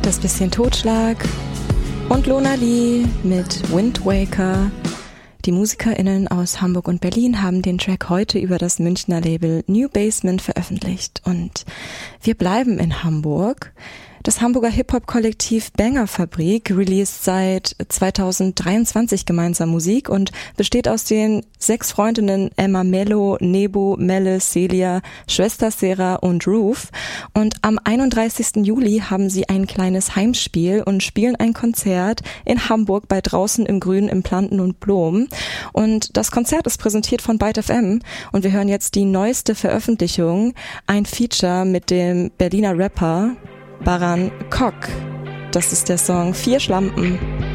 das bisschen Totschlag und Lona Lee mit Wind Waker. Die MusikerInnen aus Hamburg und Berlin haben den Track heute über das Münchner Label New Basement veröffentlicht. Und wir bleiben in Hamburg. Das Hamburger Hip-Hop-Kollektiv Banger Fabrik released seit 2023 gemeinsam Musik und besteht aus den 6 Freundinnen Emma Mello, Nebu, Melle, Celia, Schwester Sarah und Roof. Und am 31. Juli haben sie ein kleines Heimspiel und spielen ein Konzert in Hamburg bei Draußen im Grün im Planten und Blom. Und das Konzert ist präsentiert von Byte FM und wir hören jetzt die neueste Veröffentlichung, ein Feature mit dem Berliner Rapper Baran Kok. Das ist der Song 4 Schlampen.